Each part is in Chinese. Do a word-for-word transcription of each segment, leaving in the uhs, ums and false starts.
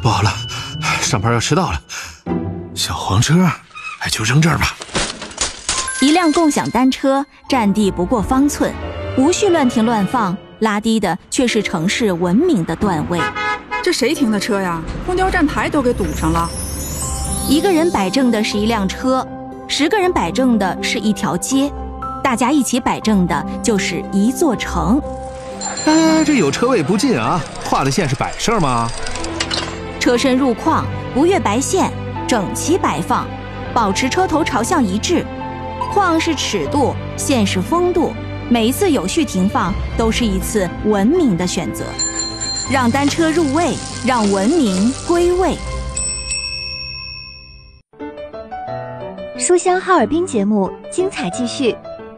不好了，上班要迟到了。小黄车，哎，就扔这儿吧。 一辆共享单车占地不过方寸，无序乱停乱放，拉低的却是城市文明的段位。 这谁停的车呀？公交站台都给堵上了。 一个人摆正的是一辆车，十个人摆正的是一条街，大家一起摆正的就是一座城。 哎，这有车位不进啊，画的线是摆设吗？ 车身入框，不越白线，整齐摆放，保持车头朝向一致。框是尺度，线是风度，每一次有序停放都是一次文明的选择。让单车入位，让文明归位。 书香哈尔滨节目精彩继续。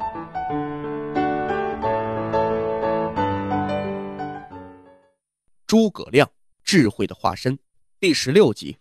诸葛亮，智慧的化身，第十六集。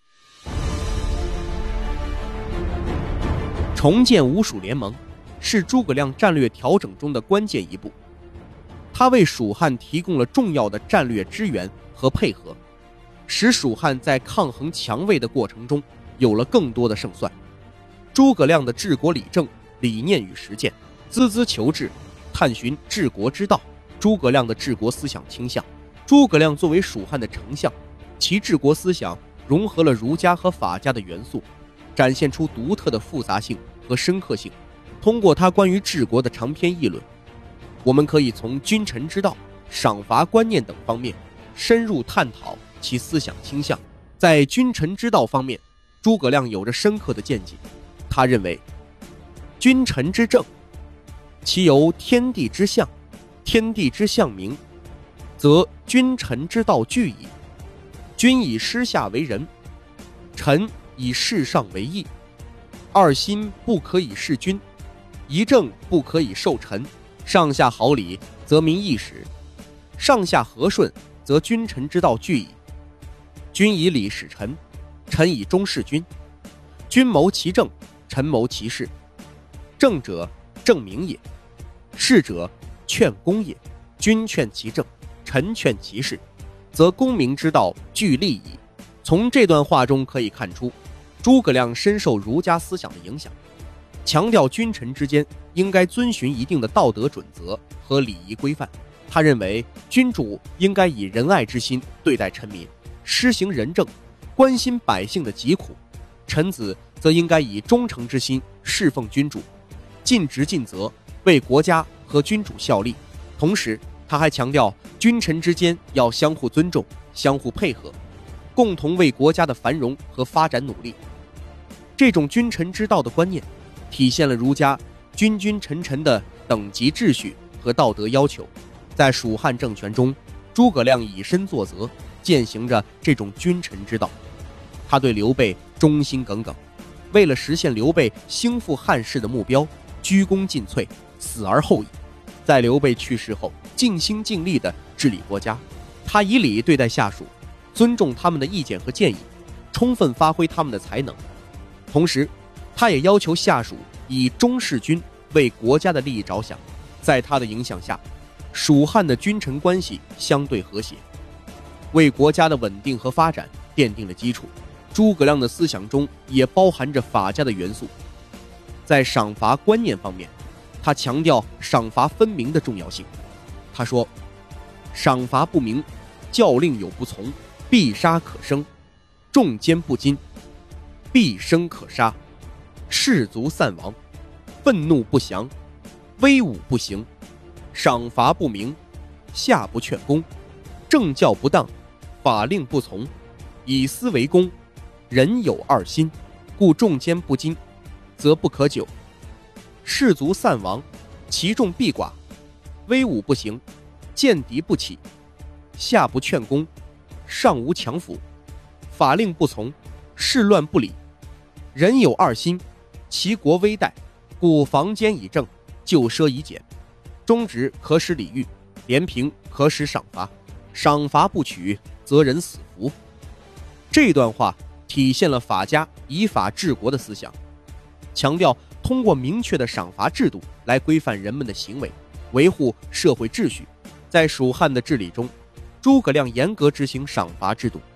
重建吴蜀联盟是诸葛亮战略调整中的关键一步，他为蜀汉提供了重要的战略支援和配合，使蜀汉在抗衡强魏的过程中有了更多的胜算。诸葛亮的治国理政、理念与实践，孜孜求治，探寻治国之道。诸葛亮的治国思想倾向，诸葛亮作为蜀汉的丞相，其治国思想融合了儒家和法家的元素，展现出独特的复杂性和深刻性。通过他关于治国的长篇议论，我们可以从君臣之道、赏罚观念等方面深入探讨其思想倾向。在君臣之道方面，诸葛亮有着深刻的见解。他认为，君臣之政，其由天地之象，天地之象明，则君臣之道具矣。君以师下为仁，臣以事上为义。二心不可以事君，一政不可以受臣。上下好礼，则民义始；上下和顺，则君臣之道具矣。君以礼使臣，臣以忠事君。君谋其政，臣谋其事。政者，正名也；事者，劝公也。君劝其政，臣劝其事，则公明之道具利矣。从这段话中可以看出，诸葛亮深受儒家思想的影响，强调君臣之间应该遵循一定的道德准则和礼仪规范。他认为，君主应该以仁爱之心对待臣民，施行仁政，关心百姓的疾苦；臣子则应该以忠诚之心侍奉君主，尽职尽责，为国家和君主效力。同时，他还强调君臣之间要相互尊重、相互配合，共同为国家的繁荣和发展努力。这种君臣之道的观念，体现了儒家君君臣臣的等级秩序和道德要求。在蜀汉政权中，诸葛亮以身作则，践行着这种君臣之道。他对刘备忠心耿耿，为了实现刘备兴复汉室的目标，鞠躬尽瘁，死而后已。在刘备去世后，尽心尽力地治理国家。他以礼对待下属，尊重他们的意见和建议，充分发挥他们的才能。同时，他也要求下属以忠事君，为国家的利益着想。在他的影响下，蜀汉的君臣关系相对和谐，为国家的稳定和发展奠定了基础。诸葛亮的思想中也包含着法家的元素。在赏罚观念方面，他强调赏罚分明的重要性。他说，赏罚不明，教令有不从，必杀可生；众奸不惊，必生可杀；士卒散亡，愤怒不降，威武不行；赏罚不明，下不劝公；政教不当，法令不从；以私为公，人有二心，故众奸不惊，则不可久；士卒散亡，其众必寡；威武不行，见敌不起；下不劝公，上无强辅；法令不从，事乱不理；人有二心，其国危殆，故防奸以正，救奢以俭；忠直可使礼遇，廉平可使赏罚；赏罚不取，则人死服。这段话体现了法家以法治国的思想，强调通过明确的赏罚制度来规范人们的行为，维护社会秩序。在蜀汉的治理中，诸葛亮严格执行赏罚制度，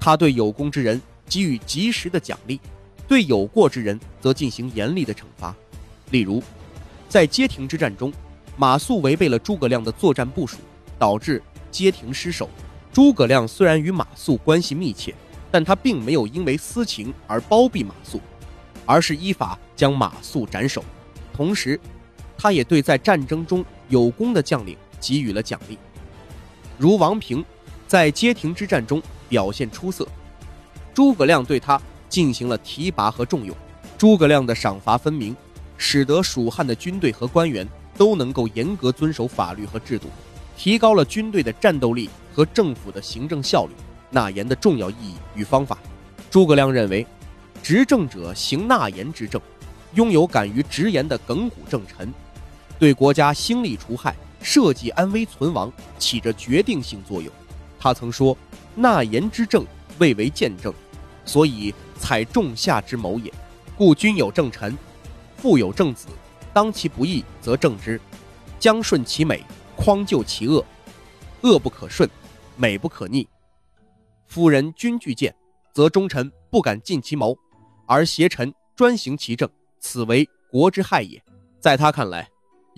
他对有功之人给予及时的奖励，对有过之人则进行严厉的惩罚。例如，在街亭之战中，马谡违背了诸葛亮的作战部署，导致街亭失守。诸葛亮虽然与马谡关系密切，但他并没有因为私情而包庇马谡，而是依法将马谡斩首。同时，他也对在战争中有功的将领给予了奖励，如王平在街亭之战中表现出色，诸葛亮对他进行了提拔和重用。诸葛亮的赏罚分明，使得蜀汉的军队和官员都能够严格遵守法律和制度，提高了军队的战斗力和政府的行政效率。纳言的重要意义与方法，诸葛亮认为，执政者行纳言之政，拥有敢于直言的耿古正臣，对国家兴利除害、社稷安危存亡起着决定性作用。他曾说，纳言之政谓为见政，所以采仲夏之谋也。故君有正臣，父有正子，当其不义则正之，将顺其美，匡救其恶，恶不可顺，美不可逆。夫人均具谏，则忠臣不敢尽其谋，而邪臣专行其政，此为国之害也。在他看来，